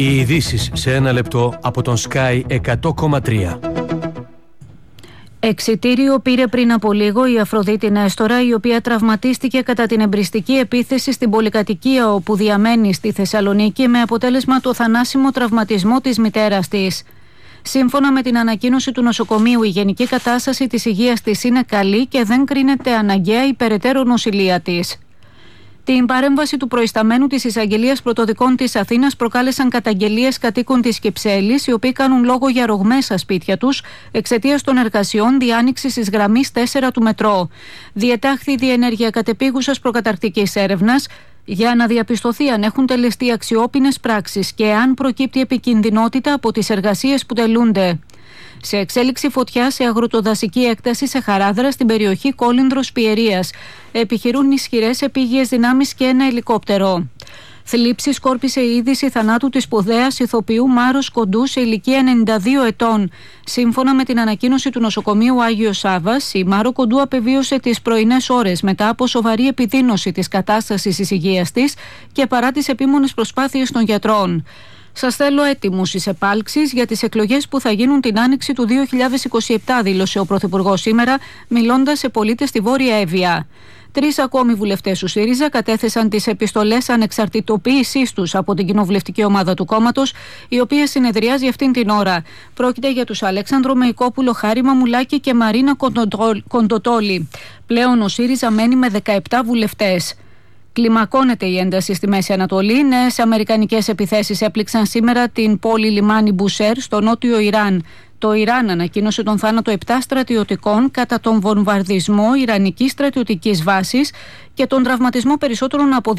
Οι ειδήσεις σε ένα λεπτό από τον Sky 100,3. Εξιτήριο πήρε πριν από λίγο η Αφροδίτη Νέστορα, η οποία τραυματίστηκε κατά την εμπριστική επίθεση στην πολυκατοικία όπου διαμένει στη Θεσσαλονίκη, με αποτέλεσμα το θανάσιμο τραυματισμό της μητέρας της. Σύμφωνα με την ανακοίνωση του νοσοκομείου, η γενική κατάσταση της υγείας της είναι καλή και δεν κρίνεται αναγκαία η περαιτέρω νοσηλεία της. Την παρέμβαση του προϊσταμένου της Εισαγγελίας Πρωτοδικών της Αθήνας προκάλεσαν καταγγελίες κατοίκων της Κυψέλης, οι οποίοι κάνουν λόγο για ρογμές στα σπίτια τους εξαιτίας των εργασιών διάνοιξης της γραμμής 4 του μετρό. Διετάχθη η διενέργεια κατεπίγουσας προκαταρκτικής έρευνας για να διαπιστωθεί αν έχουν τελεστεί αξιόπινες πράξεις και αν προκύπτει επικινδυνότητα από τις εργασίες που τελούνται. Σε εξέλιξη φωτιά σε αγροτοδασική έκταση σε Χαράδρα στην περιοχή Κόλυνδρος Πιερίας. Επιχειρούν ισχυρές επίγειες δυνάμεις και ένα ελικόπτερο. Θλίψη σκόρπισε η είδηση θανάτου της σπουδαίας ηθοποιού Μάρος Κοντού σε ηλικία 92 ετών. Σύμφωνα με την ανακοίνωση του νοσοκομείου Άγιος Σάββας, η Μάρο Κοντού απεβίωσε τις πρωινές ώρες μετά από σοβαρή επιδείνωση της κατάστασης της υγείας της και παρά τις επίμονες προσπάθειες των γιατρών. Σας θέλω έτοιμους στις επάλξεις για τις εκλογές που θα γίνουν την άνοιξη του 2027, δήλωσε ο Πρωθυπουργός σήμερα, μιλώντας σε πολίτες στη Βόρεια Εύβοια. 3 ακόμη βουλευτές του ΣΥΡΙΖΑ κατέθεσαν τις επιστολές ανεξαρτητοποίησής τους από την κοινοβουλευτική ομάδα του κόμματος, η οποία συνεδριάζει αυτήν την ώρα. Πρόκειται για τους Αλέξανδρο Μεϊκόπουλο, Χάρη Μαμουλάκη και Μαρίνα Κοντοτόλη. Πλέον ο ΣΥΡΙΖΑ μένει με 17 βουλευτές. Κλιμακώνεται η ένταση στη Μέση Ανατολή. Νέες αμερικανικές επιθέσεις έπληξαν σήμερα την πόλη λιμάνι Μπουσέρ στο νότιο Ιράν. Το Ιράν ανακοίνωσε τον θάνατο 7 στρατιωτικών κατά τον βομβαρδισμό ιρανικής στρατιωτικής βάσης και τον τραυματισμό περισσότερων από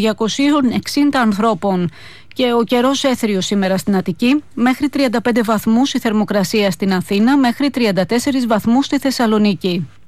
260 ανθρώπων. Και ο καιρός έθριος σήμερα στην Αττική, μέχρι 35 βαθμούς η θερμοκρασία στην Αθήνα, μέχρι 34 βαθμούς στη Θεσσαλονίκη.